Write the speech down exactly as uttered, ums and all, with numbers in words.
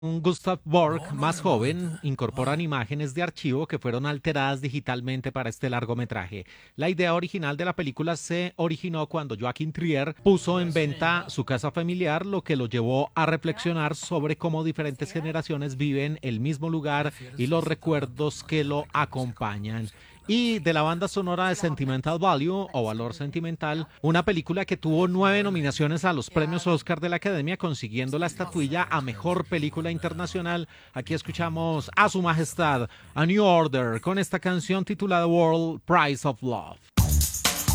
Un Gustav Borg más joven incorporan imágenes de archivo que fueron alteradas digitalmente para este largometraje. La idea original de la película se originó cuando Joachim Trier puso en venta su casa familiar, lo que lo llevó a reflexionar sobre cómo diferentes generaciones viven el mismo lugar y los recuerdos que lo acompañan. Y de la banda sonora de Sentimental Value o Valor Sentimental, una película que tuvo nueve nominaciones a los premios Oscar de la Academia, consiguiendo la estatuilla a Mejor Película Internacional. Aquí escuchamos a Su Majestad, A New Order, con esta canción titulada World Price of Love.